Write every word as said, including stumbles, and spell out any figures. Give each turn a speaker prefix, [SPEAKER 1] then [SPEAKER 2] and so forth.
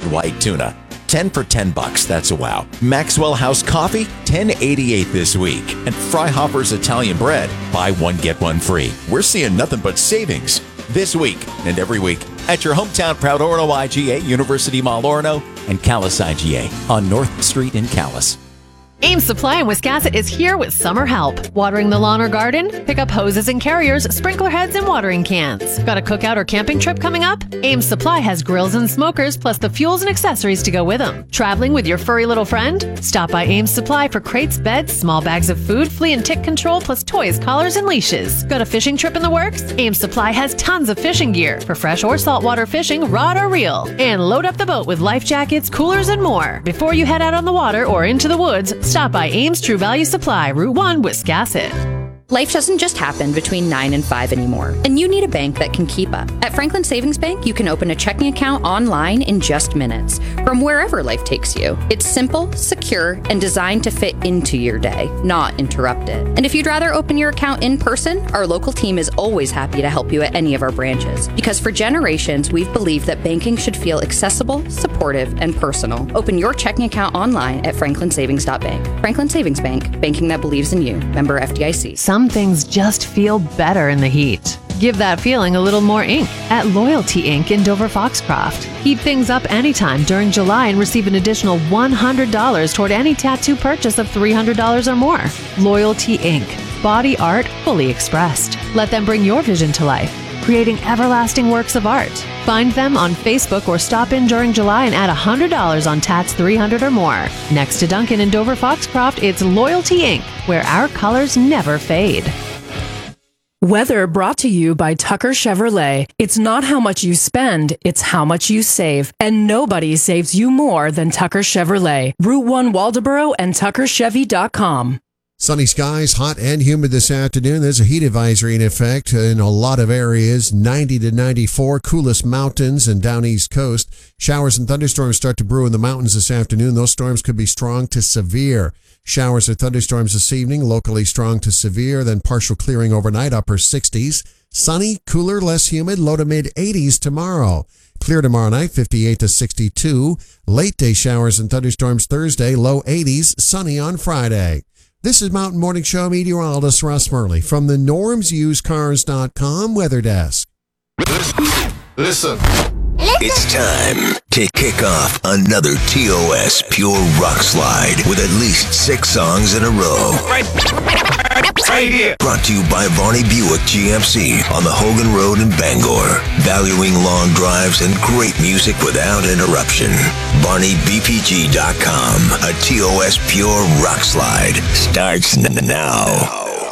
[SPEAKER 1] white tuna. ten for ten bucks, that's a wow. Maxwell House Coffee, ten eighty-eight this week. And Fryhofer's Italian Bread, buy one, get one free. We're seeing nothing but savings this week and every week at your hometown proud Orono I G A, University Mall Orono, and Calais I G A on North Street in Calais.
[SPEAKER 2] Ames Supply in Wiscasset is here with summer help. Watering the lawn or garden? Pick up hoses and carriers, sprinkler heads, and watering cans. Got a cookout or camping trip coming up? Ames Supply has grills and smokers, plus the fuels and accessories to go with them. Traveling with your furry little friend? Stop by Ames Supply for crates, beds, small bags of food, flea and tick control, plus toys, collars, and leashes. Got a fishing trip in the works? Ames Supply has tons of fishing gear for fresh or saltwater fishing, rod or reel. And load up the boat with life jackets, coolers, and more. Before you head out on the water or into the woods, stop by Ames True Value Supply, Route one, Wiscasset.
[SPEAKER 3] Life doesn't just happen between nine and five anymore, and you need a bank that can keep up. At Franklin Savings Bank, you can open a checking account online in just minutes from wherever life takes you. It's simple, secure, and designed to fit into your day, not interrupt it. And if you'd rather open your account in person, our local team is always happy to help you at any of our branches. Because for generations, we've believed that banking should feel accessible, supportive, and personal. Open your checking account online at franklin savings dot bank. Franklin Savings Bank, banking that believes in you. Member F D I C.
[SPEAKER 2] Some things just feel better in the heat. Give that feeling a little more ink at Loyalty Ink in Dover Foxcroft. Heat things up anytime during July and receive an additional one hundred dollars toward any tattoo purchase of three hundred dollars or more. Loyalty Ink. Body art fully expressed. Let them bring your vision to life, creating everlasting works of art. Find them on Facebook or stop in during July and add one hundred dollars on Tats three hundred or more. Next to Duncan in Dover Foxcroft, it's Loyalty Ink, where our colors never fade.
[SPEAKER 4] Weather brought to you by Tucker Chevrolet. It's not how much you spend, it's how much you save. And nobody saves you more than Tucker Chevrolet. Route one Waldoboro and tucker chevy dot com.
[SPEAKER 5] Sunny skies, hot and humid this afternoon. There's a heat advisory in effect in a lot of areas. ninety to ninety-four, coolest mountains and down east coast. Showers and thunderstorms start to brew in the mountains this afternoon. Those storms could be strong to severe. Showers or thunderstorms this evening, locally strong to severe, then partial clearing overnight, upper sixties. Sunny, cooler, less humid, low to mid eighties tomorrow. Clear tomorrow night, fifty-eight to sixty-two. Late day showers and thunderstorms Thursday, low eighties, sunny on Friday. This is Mountain Morning Show meteorologist Russ Murley from the norms used cars dot com Weather Desk.
[SPEAKER 6] Listen. It's time to kick off another T O S Pure Rock Slide with at least six songs in a row. Right, right here. Brought to you by Varney Buick G M C on the Hogan Road in Bangor. Valuing long drives and great music without interruption. Varney B P G dot com. A T O S Pure Rock Slide starts n- now.